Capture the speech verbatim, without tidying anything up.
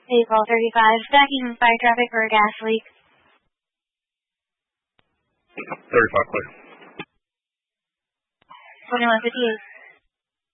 April thirty-five, stacking fire traffic for a gas leak. thirty-five, clear. twenty-one fifty-eight.